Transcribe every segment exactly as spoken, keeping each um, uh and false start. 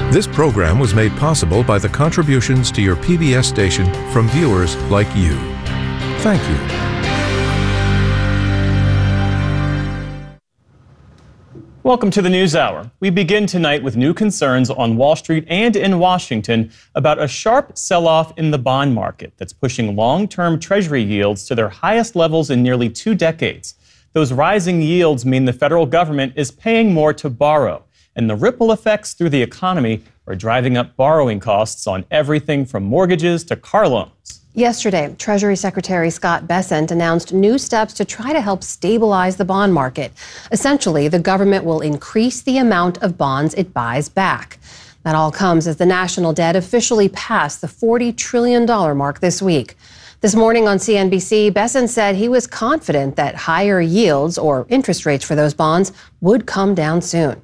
This program was made possible by the contributions to your P B S station from viewers like you. Thank you. Welcome to the News Hour. We begin tonight with new concerns on Wall Street and in Washington about a sharp sell-off in the bond market that's pushing long-term Treasury yields to their highest levels in nearly two decades. Those rising yields mean the federal government is paying more to borrow, and the ripple effects through the economy are driving up borrowing costs on everything from mortgages to car loans. Yesterday, Treasury Secretary Scott Bessent announced new steps to try to help stabilize the bond market. Essentially, the government will increase the amount of bonds it buys back. That all comes as the national debt officially passed the forty trillion dollars mark this week. This morning on C N B C, Bessent said he was confident that higher yields, or interest rates for those bonds, would come down soon.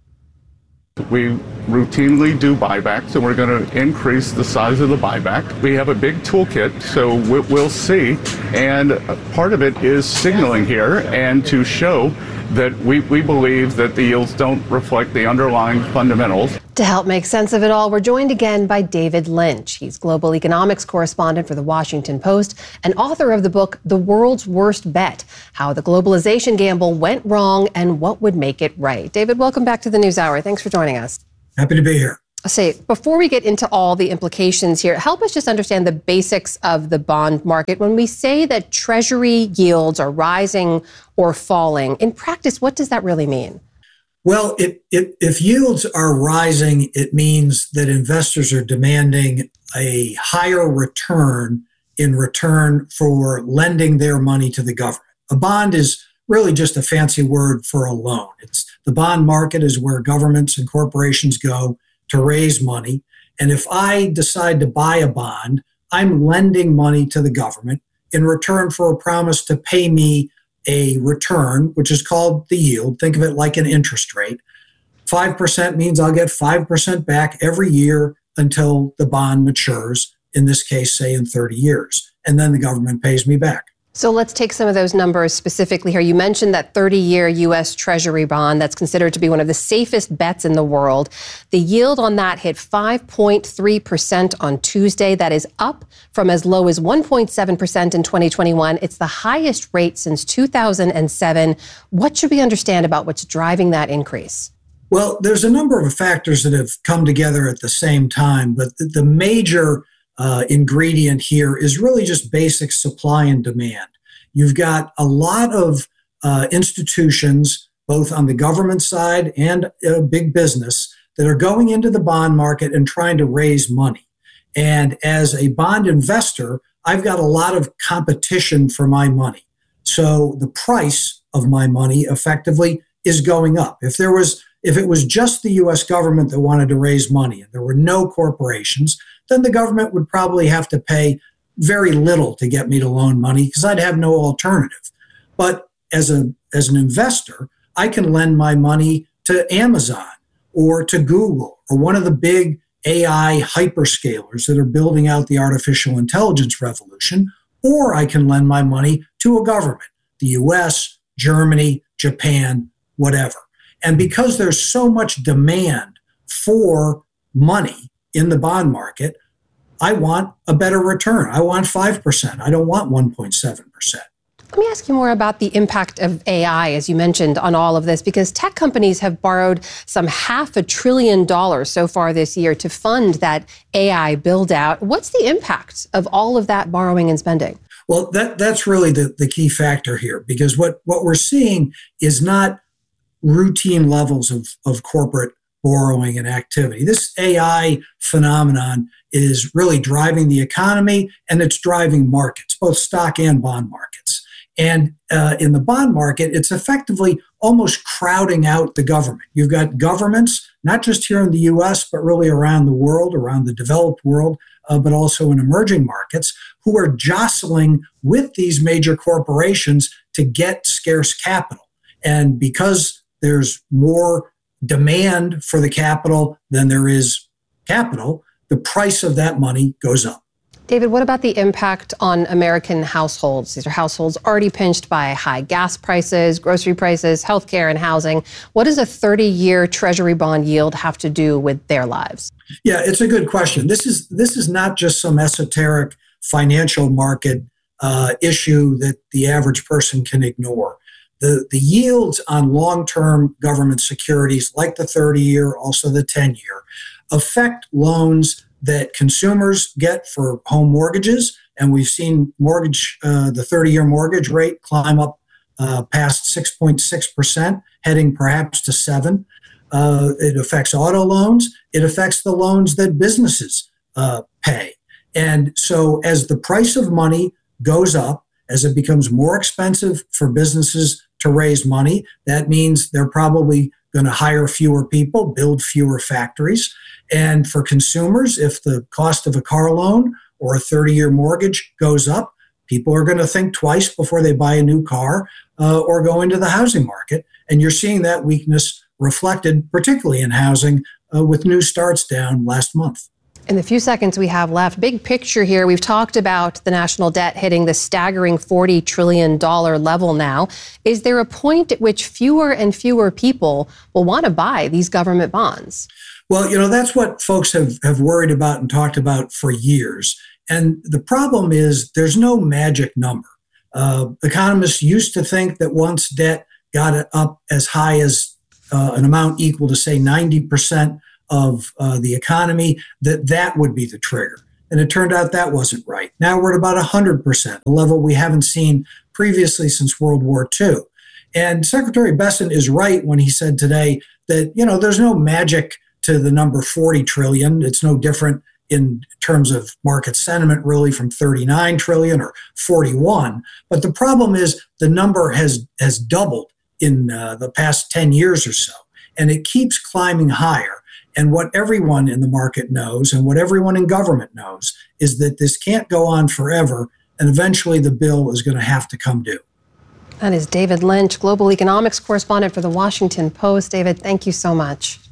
We routinely do buybacks, and we're going to increase the size of the buyback. We have a big toolkit, so we'll see. And part of it is signaling here and to show that we, we believe that the yields don't reflect the underlying fundamentals. To help make sense of it all, we're joined again by David Lynch. He's global economics correspondent for The Washington Post and author of the book, The World's Worst Bet, How the Globalization Gamble Went Wrong and What Would Make It Right. David, welcome back to the News Hour. Thanks for joining us. Happy to be here. Say, before we get into all the implications here, help us just understand the basics of the bond market. When we say that Treasury yields are rising or falling, in practice, what does that really mean? Well, it, it, if yields are rising, it means that investors are demanding a higher return in return for lending their money to the government. A bond is really just a fancy word for a loan. It's the bond market is where governments and corporations go to raise money. And if I decide to buy a bond, I'm lending money to the government in return for a promise to pay me a return, which is called the yield. Think of it like an interest rate. five percent means I'll get five percent back every year until the bond matures, in this case, say in thirty years. And then the government pays me back. So let's take some of those numbers specifically here. You mentioned that thirty-year U S Treasury bond that's considered to be one of the safest bets in the world. The yield on that hit five point three percent on Tuesday. That is up from as low as one point seven percent in twenty twenty-one. It's the highest rate since two thousand seven. What should we understand about what's driving that increase? Well, there's a number of factors that have come together at the same time, but the major Uh, ingredient here is really just basic supply and demand. You've got a lot of uh, institutions, both on the government side and uh, big business, that are going into the bond market and trying to raise money. And as a bond investor, I've got a lot of competition for my money. So the price of my money effectively is going up. If there was, if it was just the U S government that wanted to raise money and there were no corporations, then the government would probably have to pay very little to get me to loan money because I'd have no alternative. But as a as an investor, I can lend my money to Amazon or to Google or one of the big A I hyperscalers that are building out the artificial intelligence revolution, or I can lend my money to a government, the U S, Germany, Japan, whatever. And because there's so much demand for money in the bond market, I want a better return. I want five percent. I don't want one point seven percent. Let me ask you more about the impact of A I, as you mentioned, on all of this, because tech companies have borrowed some half a trillion dollars so far this year to fund that A I build out. What's the impact of all of that borrowing and spending? Well, that, that's really the, the key factor here, because what, what we're seeing is not routine levels of, of corporate borrowing and activity. This A I phenomenon is really driving the economy, and it's driving markets, both stock and bond markets. And uh, in the bond market, it's effectively almost crowding out the government. You've got governments, not just here in the U S, but really around the world, around the developed world, uh, but also in emerging markets, who are jostling with these major corporations to get scarce capital. And because there's more demand for the capital than there is capital, the price of that money goes up. David, what about the impact on American households? These are households already pinched by high gas prices, grocery prices, healthcare, and housing. What does a thirty-year Treasury bond yield have to do with their lives? Yeah, it's a good question. This is this is not just some esoteric financial market uh, issue that the average person can ignore. The, the yields on long-term government securities, like the thirty-year, also the ten-year, affect loans that consumers get for home mortgages. And we've seen mortgage, uh, the thirty-year mortgage rate climb up uh, past six point six percent, heading perhaps to seven. Uh, it affects auto loans. It affects the loans that businesses uh, pay. And so as the price of money goes up, as it becomes more expensive for businesses to raise money, that means they're probably going to hire fewer people, build fewer factories. And for consumers, if the cost of a car loan or a thirty-year mortgage goes up, people are going to think twice before they buy a new car uh, or go into the housing market. And you're seeing that weakness reflected, particularly in housing, uh, with new starts down last month. In the few seconds we have left, big picture here, we've talked about the national debt hitting the staggering forty trillion dollars level now. Is there a point at which fewer and fewer people will want to buy these government bonds? Well, you know, that's what folks have, have worried about and talked about for years. And the problem is there's no magic number. Uh, economists used to think that once debt got it up as high as uh, an amount equal to, say, ninety percent of uh, the economy, that that would be the trigger. And it turned out that wasn't right. Now we're at about one hundred percent, a level we haven't seen previously since World War Two. And Secretary Bessent is right when he said today that, you know, there's no magic to the number forty trillion. It's no different in terms of market sentiment, really, from thirty-nine trillion or forty-one. But the problem is the number has, has doubled in uh, the past ten years or so, and it keeps climbing higher. And what everyone in the market knows and what everyone in government knows is that this can't go on forever, and eventually the bill is going to have to come due. That is David Lynch, global economics correspondent for the Washington Post. David, thank you so much.